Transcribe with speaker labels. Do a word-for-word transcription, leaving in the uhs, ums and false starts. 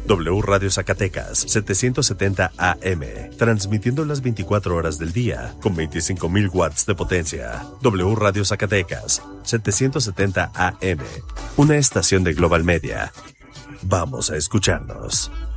Speaker 1: W Radio Zacatecas, setecientos setenta A M, transmitiendo las veinticuatro horas del día con veinticinco mil watts de potencia. W Radio Zacatecas, setecientos setenta A M, una estación de Global Media. Vamos a escucharnos.